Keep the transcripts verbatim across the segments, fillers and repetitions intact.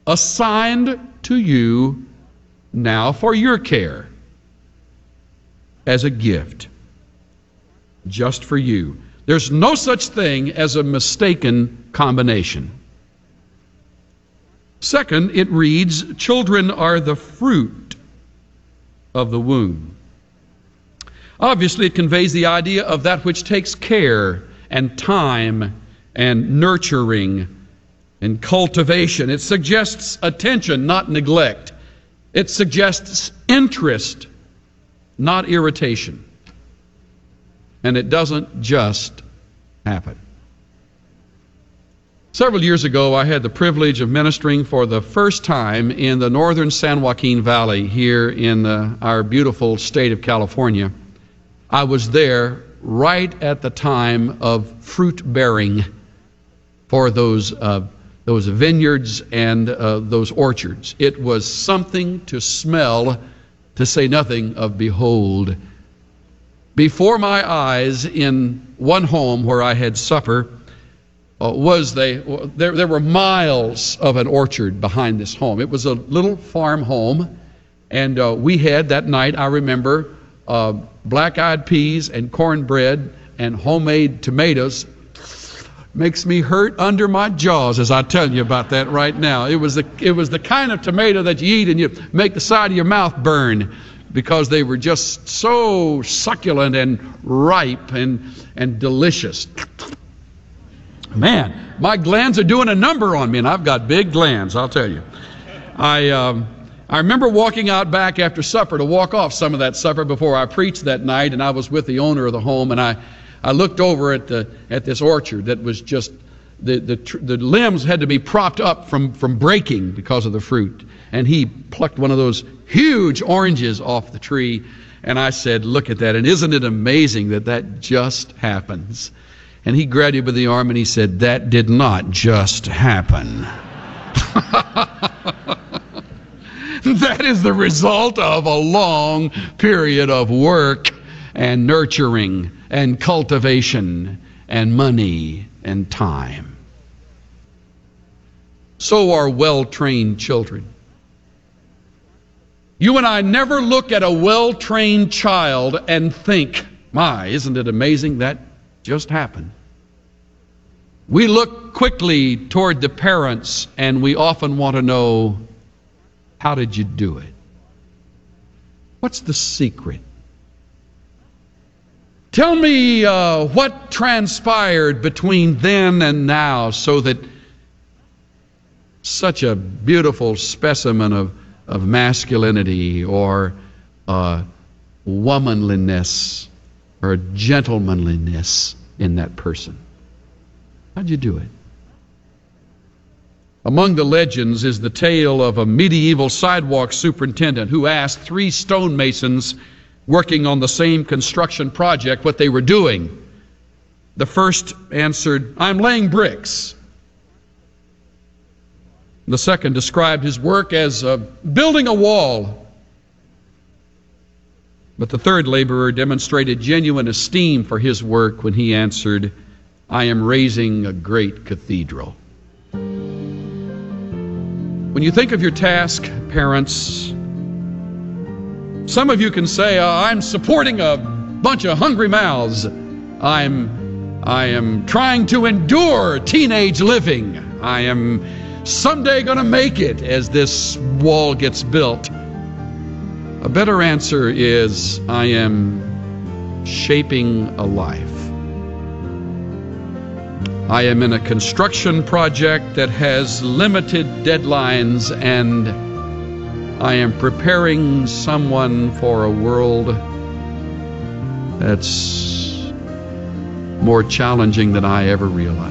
assigned to you now for your care as a gift, just for you. There's no such thing as a mistaken combination. Second, it reads, children are the fruit of the womb. Obviously, it conveys the idea of that which takes care and time and nurturing and cultivation. It suggests attention, not neglect. It suggests interest, not irritation. And it doesn't just happen. Several years ago, I had the privilege of ministering for the first time in the northern San Joaquin Valley here in uh, our beautiful state of California. I was there right at the time of fruit bearing for those uh, those vineyards and uh, those orchards. It was something to smell, to say nothing of behold. Before my eyes, in one home where I had supper, uh, was they there, there were miles of an orchard behind this home. It was a little farm home, and uh, we had that night, I remember, uh, black-eyed peas and cornbread and homemade tomatoes. Makes me hurt under my jaws as I tell you about that right now. It was the it was the kind of tomato that you eat and you make the side of your mouth burn, because they were just so succulent and ripe and and delicious. Man, my glands are doing a number on me, and I've got big glands, I'll tell you. I um, I remember walking out back after supper to walk off some of that supper before I preached that night, and I was with the owner of the home, and I I looked over at the at this orchard that was just, the the the limbs had to be propped up from from breaking because of the fruit. And he plucked one of those huge oranges off the tree, and I said, "Look at that! And isn't it amazing that that just happens?" And he grabbed me by the arm and he said, "That did not just happen. That is the result of a long period of work and nurturing and cultivation and money and time." So are well-trained children. You and I never look at a well-trained child and think, "My, isn't it amazing that just happened?" We look quickly toward the parents, and we often want to know, how did you do it? What's the secret? Tell me uh, what transpired between then and now so that such a beautiful specimen of, of masculinity or uh, womanliness or gentlemanliness in that person. How'd you do it? Among the legends is the tale of a medieval sidewalk superintendent who asked three stonemasons working on the same construction project what they were doing. The first answered, "I'm laying bricks." The second described his work as uh, building a wall. But the third laborer demonstrated genuine esteem for his work when he answered, "I am raising a great cathedral." When you think of your task, parents, some of you can say, uh, "I'm supporting a bunch of hungry mouths. I'm, I am trying to endure teenage living. I am someday going to make it as this wall gets built." A better answer is, "I am shaping a life. I am in a construction project that has limited deadlines, and I am preparing someone for a world that's more challenging than I ever realized.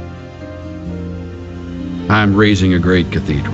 I'm raising a great cathedral."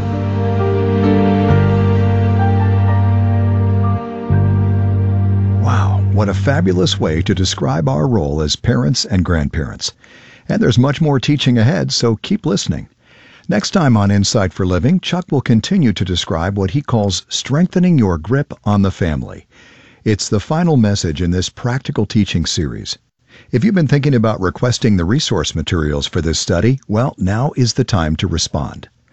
Wow, what a fabulous way to describe our role as parents and grandparents. And there's much more teaching ahead, so keep listening. Next time on Insight for Living, Chuck will continue to describe what he calls strengthening your grip on the family. It's the final message in this practical teaching series. If you've been thinking about requesting the resource materials for this study, well, now is the time to respond.